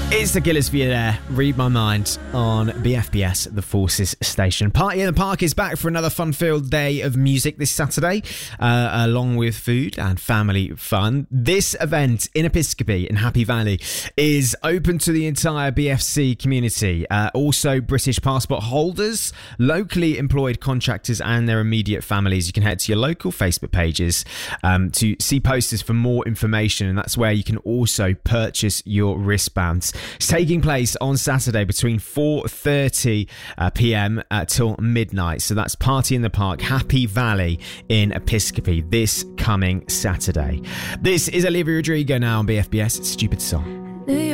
It's the Killers for you there. Read My Mind on BFBS, the Forces station. Party in the Park is back for another fun-filled day of music this Saturday, along with food and family fun. This event in Episcopi in Happy Valley is open to the entire BFC community. Also, British passport holders, locally employed contractors and their immediate families. You can head to your local Facebook pages to see posters for more information, and that's where you can also purchase your wristbands. It's taking place on Saturday between 4:30 p.m. Till midnight. So that's Party in the Park, Happy Valley in Episcopi this coming Saturday. This is Olivia Rodrigo now on BFBS. Stupid Song.